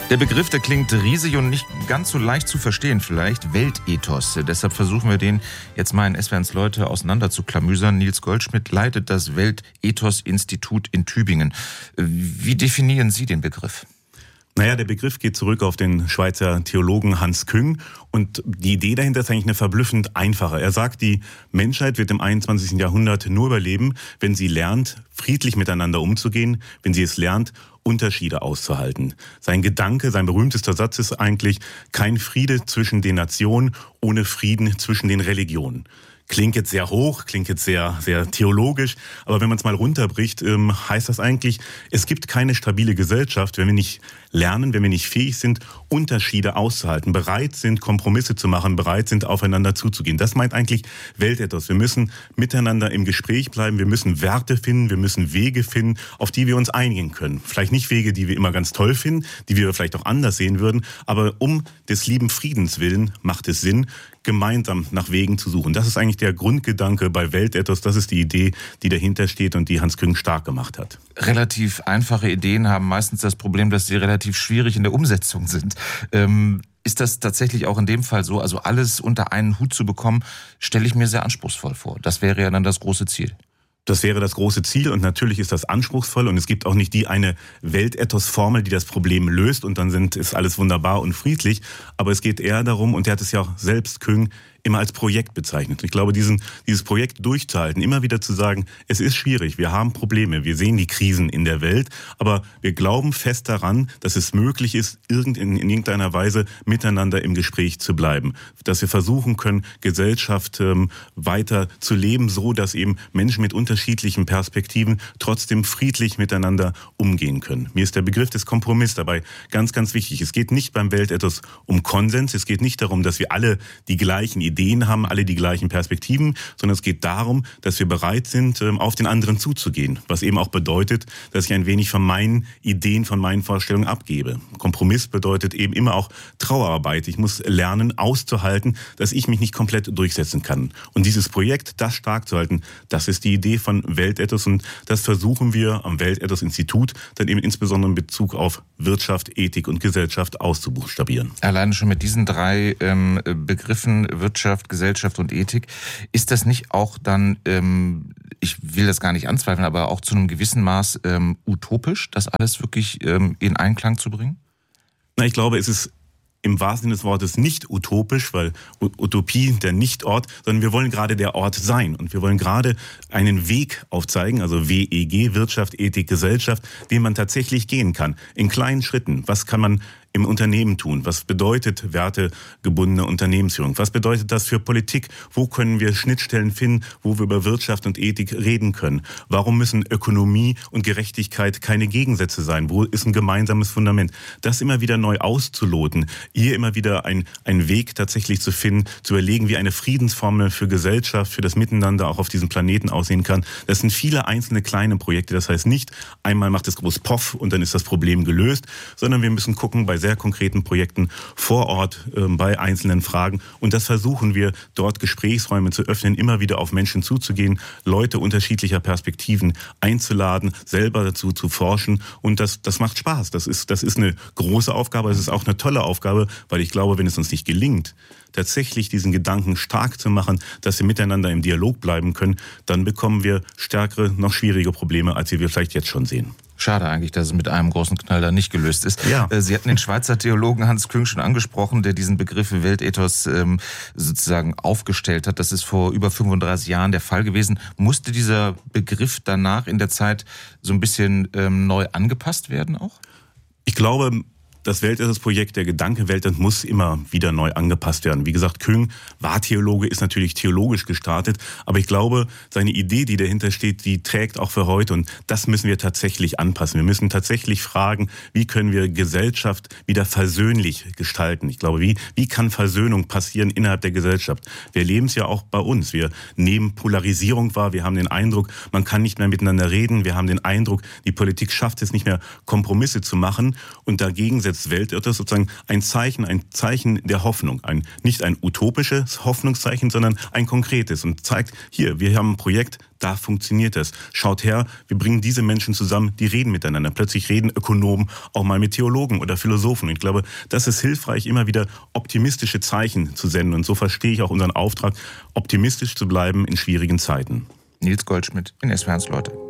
Der Begriff, der klingt riesig und nicht ganz so leicht zu verstehen vielleicht. Weltethos. Deshalb versuchen wir den jetzt mal in SWR1 Leute auseinander zu klamüsern. Nils Goldschmidt leitet das Weltethos-Institut in Tübingen. Wie definieren Sie den Begriff? Naja, der Begriff geht zurück auf den Schweizer Theologen Hans Küng und die Idee dahinter ist eigentlich eine verblüffend einfache. Er sagt, die Menschheit wird im 21. Jahrhundert nur überleben, wenn sie lernt, friedlich miteinander umzugehen, wenn sie es lernt, Unterschiede auszuhalten. Sein Gedanke, sein berühmtester Satz ist eigentlich, kein Friede zwischen den Nationen ohne Frieden zwischen den Religionen. Klingt jetzt sehr hoch, klingt jetzt sehr, sehr theologisch, aber wenn man es mal runterbricht, heißt das eigentlich, es gibt keine stabile Gesellschaft, wenn wir nicht lernen, wenn wir nicht fähig sind, Unterschiede auszuhalten, bereit sind, Kompromisse zu machen, bereit sind, aufeinander zuzugehen. Das meint eigentlich Weltethos. Wir müssen miteinander im Gespräch bleiben, wir müssen Werte finden, wir müssen Wege finden, auf die wir uns einigen können. Vielleicht nicht Wege, die wir immer ganz toll finden, die wir vielleicht auch anders sehen würden, aber um des lieben Friedens willen macht es Sinn, gemeinsam nach Wegen zu suchen. Das ist eigentlich der Grundgedanke bei Weltethos. Das ist die Idee, die dahinter steht und die Hans Küng stark gemacht hat. Relativ einfache Ideen haben meistens das Problem, dass sie relativ schwierig in der Umsetzung sind. Ist das tatsächlich auch in dem Fall so? Also alles unter einen Hut zu bekommen, stelle ich mir sehr anspruchsvoll vor. Das wäre ja dann das große Ziel. Das wäre das große Ziel und natürlich ist das anspruchsvoll und es gibt auch nicht die eine Weltethos-Formel, die das Problem löst und dann ist alles wunderbar und friedlich. Aber es geht eher darum, und der hat es ja auch selbst, Küng, immer als Projekt bezeichnet. Ich glaube, dieses Projekt durchzuhalten, immer wieder zu sagen, es ist schwierig, wir haben Probleme, wir sehen die Krisen in der Welt, aber wir glauben fest daran, dass es möglich ist, in irgendeiner Weise miteinander im Gespräch zu bleiben. Dass wir versuchen können, Gesellschaft weiter zu leben, so dass eben Menschen mit unterschiedlichen Perspektiven trotzdem friedlich miteinander umgehen können. Mir ist der Begriff des Kompromisses dabei ganz, ganz wichtig. Es geht nicht beim Weltethos um Konsens, es geht nicht darum, dass wir alle die gleichen Ideen haben, alle die gleichen Perspektiven, sondern es geht darum, dass wir bereit sind, auf den anderen zuzugehen. Was eben auch bedeutet, dass ich ein wenig von meinen Ideen, von meinen Vorstellungen abgebe. Kompromiss bedeutet eben immer auch Trauerarbeit. Ich muss lernen, auszuhalten, dass ich mich nicht komplett durchsetzen kann. Und dieses Projekt, das stark zu halten, das ist die Idee von Weltethos und das versuchen wir am Weltethos-Institut dann eben insbesondere in Bezug auf Wirtschaft, Ethik und Gesellschaft auszubuchstabieren. Alleine schon mit diesen drei Begriffen Wirtschaft, Gesellschaft und Ethik, ist das nicht auch dann, ich will das gar nicht anzweifeln, aber auch zu einem gewissen Maß utopisch, das alles wirklich in Einklang zu bringen? Na, ich glaube, es ist im wahrsten Sinne des Wortes nicht utopisch, weil Utopie der Nicht-Ort, sondern wir wollen gerade der Ort sein. Und wir wollen gerade einen Weg aufzeigen, also WEG, Wirtschaft, Ethik, Gesellschaft, den man tatsächlich gehen kann. In kleinen Schritten. Was kann man im Unternehmen tun? Was bedeutet wertegebundene Unternehmensführung? Was bedeutet das für Politik? Wo können wir Schnittstellen finden, wo wir über Wirtschaft und Ethik reden können? Warum müssen Ökonomie und Gerechtigkeit keine Gegensätze sein? Wo ist ein gemeinsames Fundament? Das immer wieder neu auszuloten, hier immer wieder einen Weg tatsächlich zu finden, zu überlegen, wie eine Friedensformel für Gesellschaft, für das Miteinander auch auf diesem Planeten aussehen kann. Das sind viele einzelne kleine Projekte. Das heißt nicht, einmal macht es groß Poff und dann ist das Problem gelöst, sondern wir müssen gucken, bei sehr konkreten Projekten vor Ort bei einzelnen Fragen. Und das versuchen wir, dort Gesprächsräume zu öffnen, immer wieder auf Menschen zuzugehen, Leute unterschiedlicher Perspektiven einzuladen, selber dazu zu forschen. Und das macht Spaß. Das ist eine große Aufgabe. Es ist auch eine tolle Aufgabe, weil ich glaube, wenn es uns nicht gelingt, tatsächlich diesen Gedanken stark zu machen, dass wir miteinander im Dialog bleiben können, dann bekommen wir stärkere, noch schwierige Probleme, als wir vielleicht jetzt schon sehen. Schade eigentlich, dass es mit einem großen Knall da nicht gelöst ist. Ja. Sie hatten den Schweizer Theologen Hans Küng schon angesprochen, der diesen Begriff Weltethos sozusagen aufgestellt hat. Das ist vor über 35 Jahren der Fall gewesen. Musste dieser Begriff danach in der Zeit so ein bisschen neu angepasst werden auch? Ich glaube, das Weltethos-Projekt, der Gedanke Weltethos muss immer wieder neu angepasst werden. Wie gesagt, Küng war Theologe, ist natürlich theologisch gestartet, aber ich glaube, seine Idee, die dahinter steht, die trägt auch für heute und das müssen wir tatsächlich anpassen. Wir müssen tatsächlich fragen, wie können wir Gesellschaft wieder versöhnlich gestalten? Ich glaube, wie kann Versöhnung passieren innerhalb der Gesellschaft? Wir erleben es ja auch bei uns. Wir nehmen Polarisierung wahr, wir haben den Eindruck, man kann nicht mehr miteinander reden, wir haben den Eindruck, die Politik schafft es nicht mehr, Kompromisse zu machen und dagegen setzt des Weltirrtums sozusagen ein Zeichen der Hoffnung. Nicht ein utopisches Hoffnungszeichen, sondern ein konkretes und zeigt, hier, wir haben ein Projekt, da funktioniert das. Schaut her, wir bringen diese Menschen zusammen, die reden miteinander. Plötzlich reden Ökonomen auch mal mit Theologen oder Philosophen. Und ich glaube, das ist hilfreich, immer wieder optimistische Zeichen zu senden. Und so verstehe ich auch unseren Auftrag, optimistisch zu bleiben in schwierigen Zeiten. Nils Goldschmidt in SWR 1 Leute.